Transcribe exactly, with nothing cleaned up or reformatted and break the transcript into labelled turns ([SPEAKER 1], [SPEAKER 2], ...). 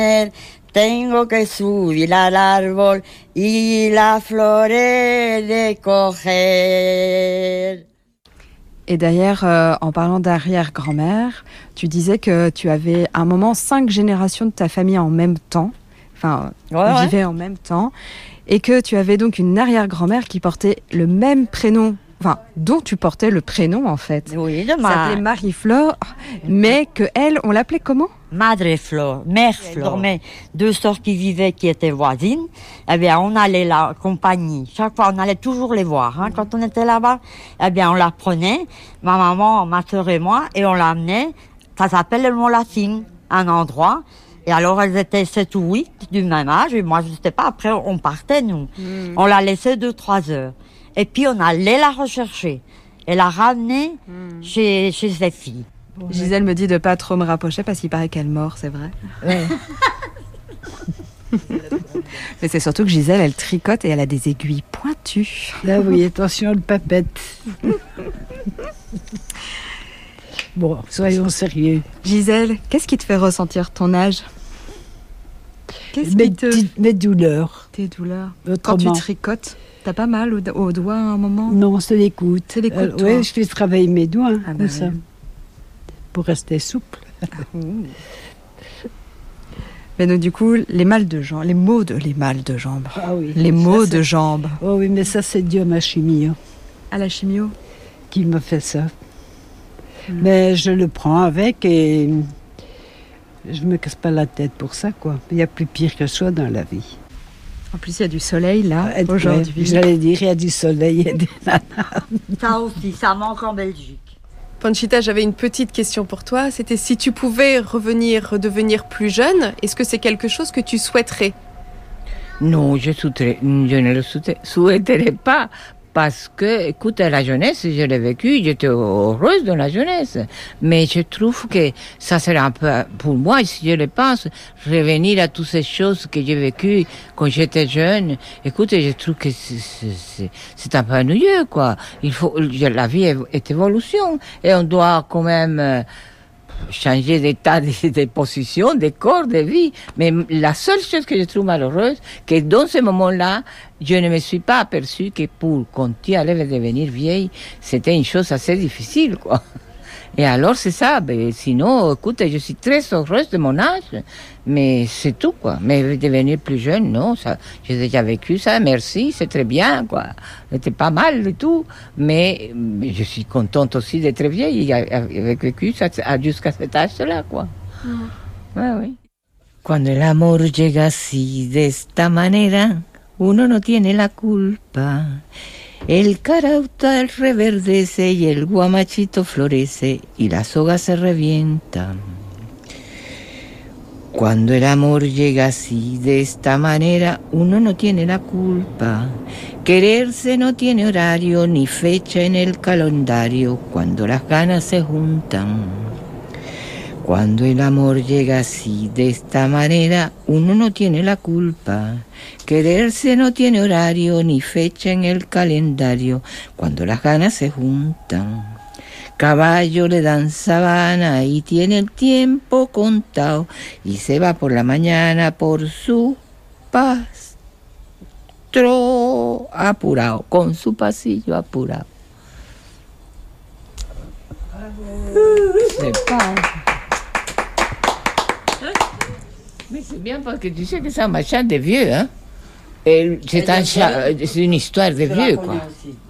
[SPEAKER 1] Tengo que subir al árbol y la flores de coger.
[SPEAKER 2] Et d'ailleurs, euh, en parlant d'arrière-grand-mère, tu disais que tu avais à un moment cinq générations de ta famille en même temps, enfin,
[SPEAKER 1] ouais,
[SPEAKER 2] vivaient
[SPEAKER 1] ouais.
[SPEAKER 2] en même temps, et que tu avais donc une arrière-grand-mère qui portait le même prénom, enfin, dont tu portais le prénom en fait.
[SPEAKER 1] Oui, de
[SPEAKER 2] Ça
[SPEAKER 1] ma...
[SPEAKER 2] s'appelait Marie-Flore, mais que elle, on l'appelait comment ?
[SPEAKER 1] Madre Flore, mère Flore. Mais deux sœurs qui vivaient, qui étaient voisines, eh bien, on allait la compagnie. Chaque fois, on allait toujours les voir. Hein, mmh. Quand on était là-bas, eh bien, on la prenait, ma maman, ma sœur et moi, et on l'amenait. Ça s'appelle le Mont-Lassine, un endroit. Et alors, elles étaient sept ou huit du même âge. Et moi, je ne sais pas. Après, on partait, nous. Mmh. On la laissait deux, trois heures. Et puis, on allait la rechercher et la ramener mmh. chez, chez ses filles.
[SPEAKER 2] Gisèle me dit de pas trop me rapprocher parce qu'il paraît qu'elle mord, c'est vrai.
[SPEAKER 1] Ouais.
[SPEAKER 2] Mais c'est surtout que Gisèle, elle tricote et elle a des aiguilles pointues.
[SPEAKER 3] Là oui, attention, le papette. Bon, soyons sérieux.
[SPEAKER 2] Gisèle, qu'est-ce qui te fait ressentir ton âge ? Qu'est-ce
[SPEAKER 3] mes,
[SPEAKER 2] qui te...
[SPEAKER 3] mes douleurs.
[SPEAKER 2] Tes douleurs.
[SPEAKER 3] Autrement.
[SPEAKER 2] Quand tu tricotes, t'as pas mal au, au doigt à un moment ?
[SPEAKER 3] Non, c'est les coudes.
[SPEAKER 2] C'est les coudes,
[SPEAKER 3] euh, oui, je fais travailler mes doigts,
[SPEAKER 2] ah bah
[SPEAKER 3] comme
[SPEAKER 2] oui.
[SPEAKER 3] ça. Pour rester souple.
[SPEAKER 2] Mais donc du coup, les mal de jambes, les maux de, les mal de jambes,
[SPEAKER 3] ah oui,
[SPEAKER 2] les maux
[SPEAKER 3] ça,
[SPEAKER 2] de jambes.
[SPEAKER 3] Oh oui, mais ça c'est dû à ma chimio.
[SPEAKER 2] À la chimio ?
[SPEAKER 3] Qui m'a fait ça. Mmh. Mais je le prends avec et je me casse pas la tête pour ça, quoi. Il y a plus pire que soi dans la vie.
[SPEAKER 2] En plus, il y a du soleil là
[SPEAKER 3] ah,
[SPEAKER 2] aujourd'hui.
[SPEAKER 3] Ouais, j'allais dire, il y a du soleil et des nanas.
[SPEAKER 1] Ça aussi, ça manque en Belgique.
[SPEAKER 4] Panchita, j'avais une petite question pour toi. C'était si tu pouvais revenir, redevenir plus jeune, est-ce que c'est quelque chose que tu souhaiterais ?
[SPEAKER 5] Non, je, souhaiterais, je ne le souhaiterais pas. Parce que, écoute, la jeunesse, je l'ai vécu, j'étais heureuse dans la jeunesse. Mais je trouve que ça serait un peu, pour moi, si je le pense, revenir à toutes ces choses que j'ai vécues quand j'étais jeune. Écoute, je trouve que c'est, c'est, c'est un peu ennuyeux, quoi. Il faut, la vie est, est évolution. Et on doit quand même changer d'état, de, de position, de corps, de vie. Mais la seule chose que je trouve malheureuse, que dans ce moment-là, je ne me suis pas aperçue que pour, quand tu allais devenir vieille, c'était une chose assez difficile, quoi. Et alors, c'est ça. Ben, sinon, écoute, je suis très heureuse de mon âge, mais c'est tout, quoi. Mais devenir plus jeune, non, ça, j'ai déjà vécu ça, merci, c'est très bien, quoi. C'était pas mal du tout, mais, mais je suis contente aussi d'être vieille, avec vécu ça jusqu'à cet âge-là, quoi. Mm. Ouais, oui. Cuando el amor llega así, de esta manera, uno no tiene la culpa. El carautal reverdece y el guamachito florece y la soga se revienta. Cuando el amor llega así, de esta manera, uno no tiene la culpa. Quererse no tiene horario ni fecha en el calendario cuando las ganas se juntan. Cuando el amor llega así, de esta manera, uno no tiene la culpa. Quererse no tiene horario ni fecha en el calendario cuando las ganas se juntan. Caballo le dan sabana y tiene el tiempo contado y se va por la mañana por su pastro apurado, con su pasillo apurado. C'est pas... Mais c'est bien parce que tu sais que c'est un machin de vieux, hein. Et c'est, un cha... c'est une histoire de vieux, quoi.